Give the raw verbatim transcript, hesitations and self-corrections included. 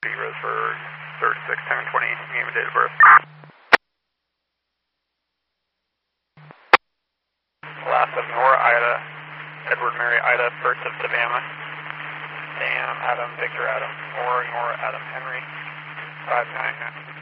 Roseburg, thirty-six, ten, twenty, name and date of birth. Last of Nora Ida, Edward Mary Ida, first of Savannah, Sam Adam Victor Adam, or Nora Adam Henry, five nine.